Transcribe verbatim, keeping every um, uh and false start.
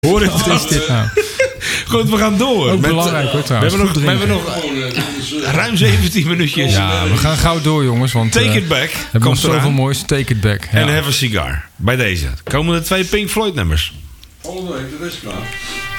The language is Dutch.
Hoor het. Wat is dit nou? Goed, we gaan door. Ook met, belangrijk hoor we trouwens. hebben nog, we hebben nog ruim zeventien minuutjes. Ja, we gaan gauw door jongens. Want, Take uh, it back. We hebben nog Komt zoveel eraan. moois. Take it back. Ja. En have a cigar. Bij deze. Komen de twee Pink Floyd nummers. Volgende week, de rest klaar.